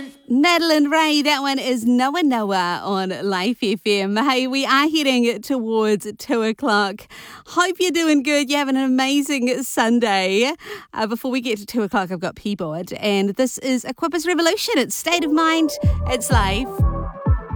Madeline Ray, that one is Noah Noah on Life FM. Hey, we are heading towards 2 o'clock. Hope you're doing good. You're having an amazing Sunday. Before we get to 2 o'clock, I've got Peabody, and this is Equippers Revolution. It's State of Mind, it's Life.